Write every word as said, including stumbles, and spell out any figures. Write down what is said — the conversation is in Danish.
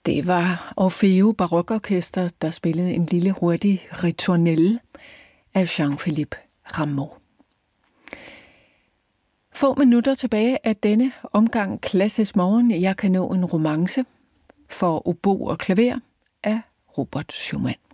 Det var Orfeo Barokorkester, der spillede en lille hurtig ritournelle af Jean-Philippe Rameau. Få minutter tilbage af denne omgang Klassisk Morgen. Jeg kan nå en romance for obo og klaver af Robert Schumann.